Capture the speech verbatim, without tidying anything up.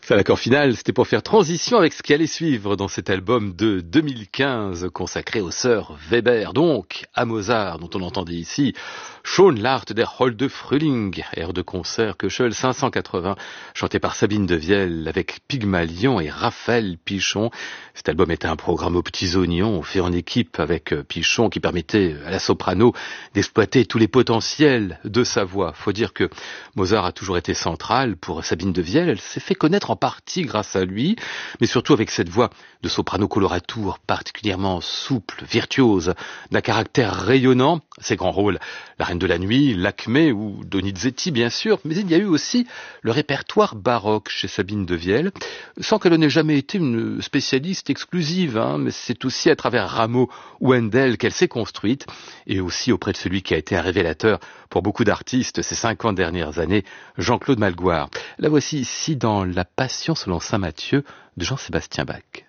Ça, l'accord final, c'était pour faire transition avec ce qui allait suivre dans cet album de deux mille quinze consacré aux sœurs Weber, donc à Mozart, dont on entendait ici Schon l'Art der Holde Frühling, air de concert Köchel cinq cent quatre-vingts, chanté par Sabine Devielle avec Pygmalion et Raphaël Pichon. Cet album était un programme aux petits oignons, fait en équipe avec Pichon, qui permettait à la soprano d'exploiter tous les potentiels de sa voix. Faut dire que Mozart a toujours été central pour Sabine Devielle. Elle s'est fait connaître en partie grâce à lui, mais surtout avec cette voix de soprano coloratour particulièrement souple, virtuose, d'un caractère rayonnant. Ses grands rôles, La Reine de la Nuit, Lakmé ou Donizetti bien sûr, mais il y a eu aussi le répertoire baroque chez Sabine Devielle, sans qu'elle n'ait jamais été une spécialiste exclusive, hein, mais c'est aussi à travers Rameau ou Handel qu'elle s'est construite, et aussi auprès de celui qui a été un révélateur pour beaucoup d'artistes ces cinquante dernières années, Jean-Claude Malgoire. La voici ici dans La Passion selon saint Matthieu de Jean-Sébastien Bach.